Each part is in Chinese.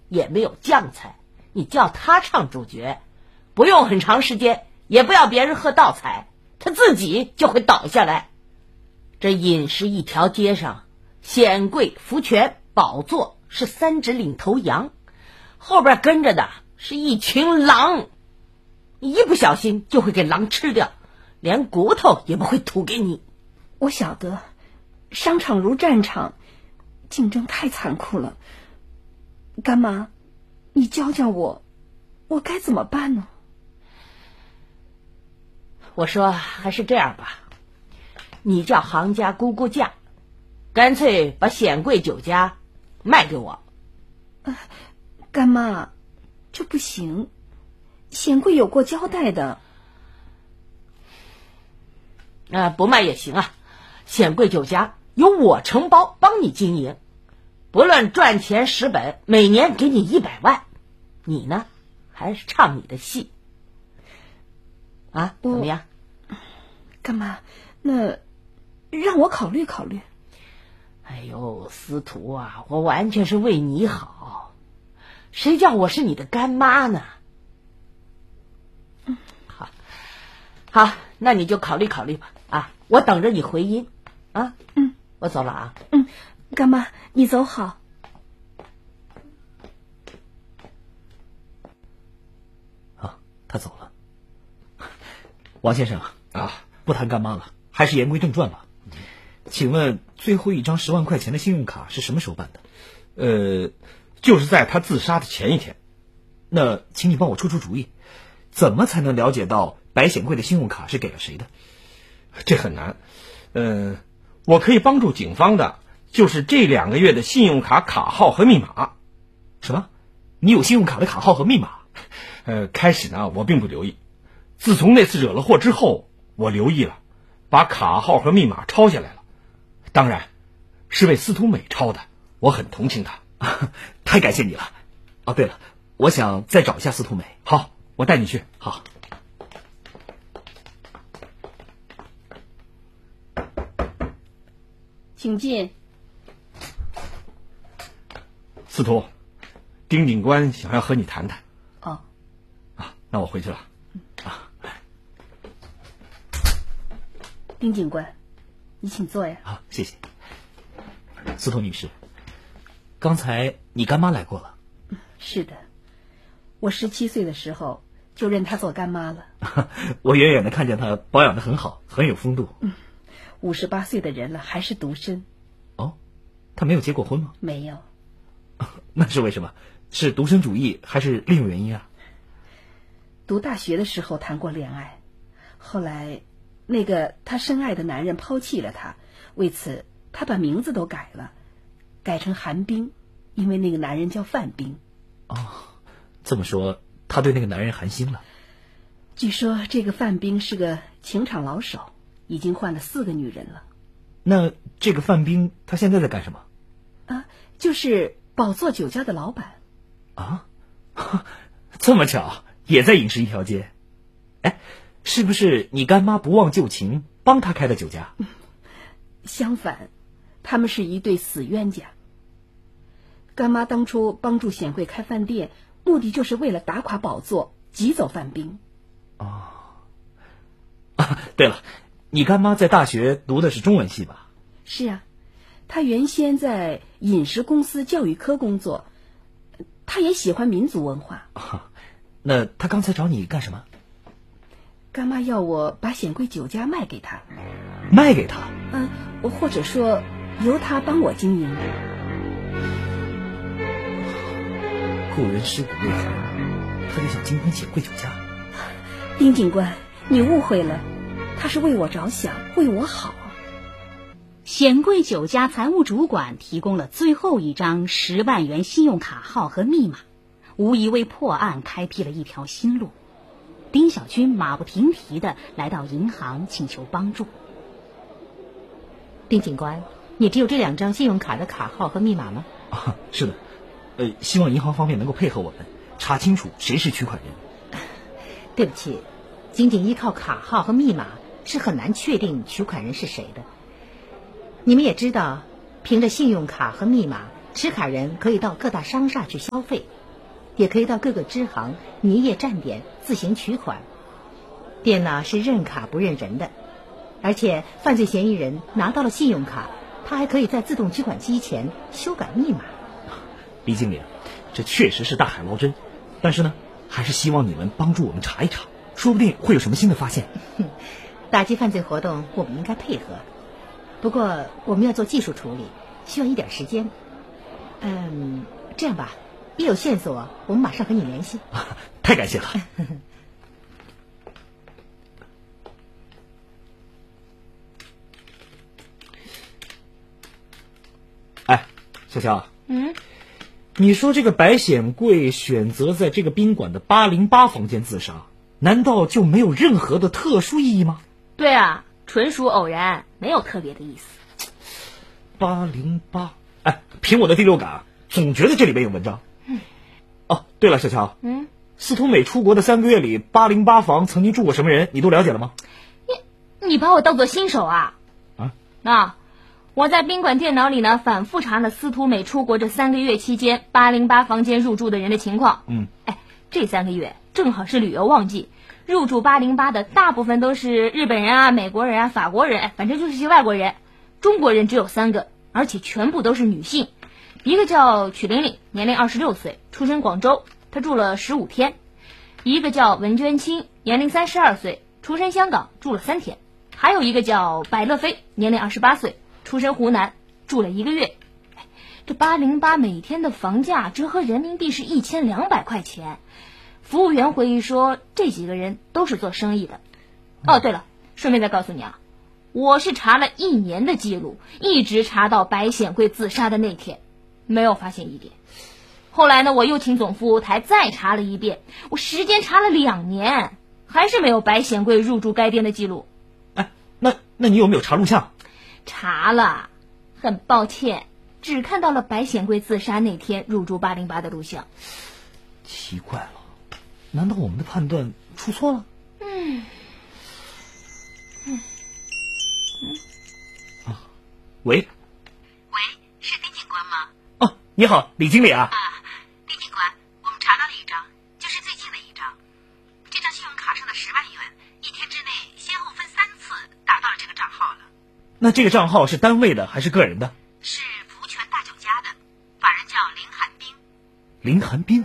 也没有将才，你叫他唱主角，不用很长时间，也不要别人喝倒彩，他自己就会倒下来。这饮食一条街上，显贵、福全、宝座是3只领头羊，后边跟着的是一群狼，你一不小心就会给狼吃掉，连骨头也不会吐给你。 我晓得，商场如战场，竞争太残酷了。干妈，你教教我，我该怎么办呢？ 我说还是这样吧，你叫行家估估价，干脆把显贵酒家卖给我。 干妈，这不行，显贵有过交代的。 不卖也行啊，显贵酒家由我承包帮你经营，不论赚钱蚀本，每年给你100万，你呢还是唱你的戏啊？怎么样？ 干妈，那让我考虑考虑。 哎呦，司徒啊，我完全是为你好，谁叫我是你的干妈呢？好，那你就考虑考虑吧。啊，我等着你回音啊。我走了啊。 干妈，你走好。 他走了。王先生啊，不谈干妈了，还是言归正传吧。请问最后一张10万块钱的信用卡是什么时候办的？ 就是在他自杀的前一天。 那请你帮我出出主意，怎么才能了解到白显贵的信用卡是给了谁的？ 这很难。我可以帮助警方的就是这2个月的信用卡卡号和密码。 什么？你有信用卡的卡号和密码？ 开始呢我并不留意，自从那次惹了祸之后，我留意了，把卡号和密码抄下来了。当然是为司徒美抄的，我很同情他。 太感谢你了。哦，对了，我想再找一下司徒美。 好，我带你去。 好。 请进。 司徒，丁警官想要和你谈谈。 哦。 那我回去了。 丁警官，你请坐呀。 好，谢谢。司徒女士，刚才你干妈来过了。 是的，我17岁的时候就认她做干妈了。 我远远的看见她保养得很好，很有风度。 58岁的人了，还是独身。 哦，她没有结过婚吗？ 没有。 那是为什么？是独身主义还是另有原因啊？ 读大学的时候谈过恋爱，后来那个她深爱的男人抛弃了她，为此她把名字都改了，改成韩冰，因为那个男人叫范冰。 哦，这么说她对那个男人寒心了。 据说这个范冰是个情场老手，已经换了4个女人了。 那这个范冰他现在在干什么？ 就是宝座酒家的老板。 啊，这么巧，也在饮食一条街。哎，是不是你干妈不忘旧情，帮他开的酒家？ 相反，他们是一对死冤家。干妈当初帮助显贵开饭店，目的就是为了打垮宝座，挤走范冰。 对了，你干妈在大学读的是中文系吧？ 是啊，她原先在饮食公司教育科工作，她也喜欢民族文化。 那她刚才找你干什么？ 干妈要我把显贵酒家卖给她。 卖给她？ 或者说由她帮我经营。 故人尸骨未寒，她就想经营显贵酒家。 丁警官，你误会了，她是为我着想，为我好。 显贵酒家财务主管提供了最后一张10万元信用卡号和密码，无疑为破案开辟了一条新路。丁小军马不停蹄地来到银行请求帮助。 丁警官，你只有这2张信用卡的卡号和密码吗？ 是的。希望银行方面能够配合我们，查清楚谁是取款人。 对不起，仅仅依靠卡号和密码是很难确定取款人是谁的。你们也知道，凭着信用卡和密码持卡人可以到各大商厦去消费，也可以到各个支行、泥业站点自行取款。电脑是认卡不认人的，而且犯罪嫌疑人拿到了信用卡，他还可以在自动取款机前修改密码。 李经理，这确实是大海捞针，但是呢，还是希望你们帮助我们查一查，说不定会有什么新的发现。 打击犯罪活动我们应该配合，不过我们要做技术处理，需要一点时间。这样吧，一有线索我们马上和你联系。 太感谢了。哎，小乔，你说这个白显贵选择在这个宾馆的808房间自杀，难道就没有任何的特殊意义吗？ 对啊，纯属偶然，没有特别的意思。 808，哎，凭我的第六感，总觉得这里面有文章。哦，对了，小乔，司徒美出国的3个月里，808房曾经住过什么人，你都了解了吗？ 你把我当作新手啊？我在宾馆电脑里呢，反复查了司徒美出国这3个月期间808房间入住的人的情况。这3个月正好是旅游旺季，入住808的大部分都是日本人啊、美国人啊、法国人，反正就是些外国人。中国人只有3个，而且全部都是女性。一个叫曲玲玲，年龄26岁，出身广州，她住了15天；一个叫文娟清，年龄32岁，出身香港，住了3天；还有一个叫白乐飞，年龄28岁，出身湖南，住了1个月。这808每天的房价折合人民币是1200块钱。服务员回忆说，这几个人都是做生意的。对了，顺便再告诉你啊，我是查了1年的记录，一直查到白显贵自杀的那天，没有发现疑点。后来呢，我又请总服务台再查了一遍，我时间查了2年，还是没有白显贵入住该店的记录。 那你有没有查录像？ 查了，很抱歉，只看到了白显贵自杀那天入住808的录像。 奇怪了，难道我们的判断出错了？喂， 是丁警官吗？ 你好，李经理啊。 丁警官，我们查到了一张，就是最近的一张。这张信用卡上的10万元，一天之内先后分3次打到了这个账号了。 那这个账号是单位的还是个人的？ 是福泉大酒家的，法人叫林寒冰。 林寒冰。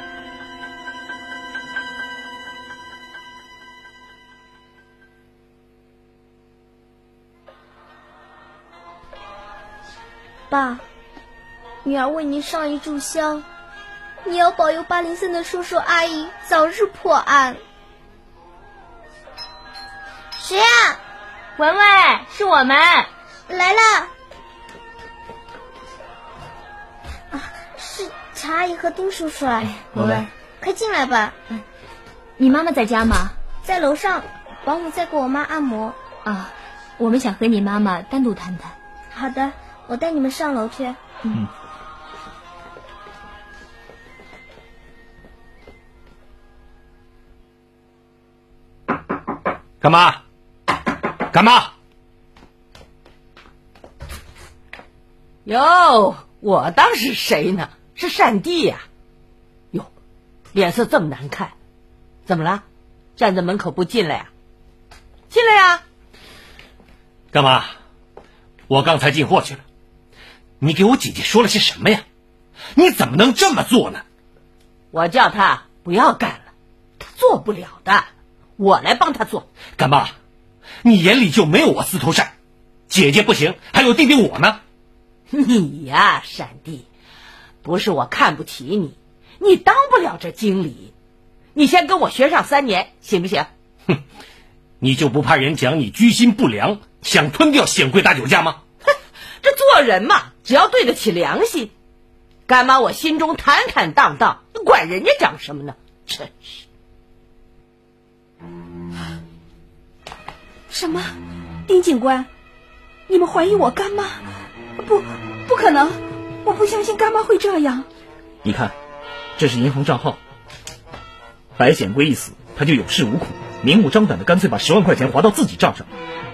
爸，女儿为您上一炷香，你要保佑803的叔叔阿姨早日破案。谁啊？ 文文，是我们来了。是乔阿姨和丁叔叔。 文文， 快进来吧。 你妈妈在家吗？ 在楼上，保姆在给我妈按摩。 我们想和你妈妈单独谈谈。 好的，我带你们上楼去。 干嘛？干嘛？ 哟，我当是谁呢？是善弟呀。哟，脸色这么难看，怎么了？站在门口不进来呀？进来呀！ 干嘛？我刚才进货去了。你给我姐姐说了些什么呀？你怎么能这么做呢？ 我叫她不要干了，她做不了的，我来帮她做。 干妈，你眼里就没有我司徒善？姐姐不行，还有弟弟我呢。 你呀，善弟，不是我看不起你，你当不了这经理。你先跟我学上3年，行不行？ 哼，你就不怕人讲你居心不良，想吞掉显贵大酒家吗？ 这做人嘛，只要对得起良心。干嘛我心中坦坦荡荡，管人家讲什么呢？真是。 什么？丁警官，你们怀疑我干妈？不可能，我不相信干妈会这样。 你看，这是银行账号。白显贵一死，他就有恃无恐，明目张胆的干脆把10万块钱划到自己账上。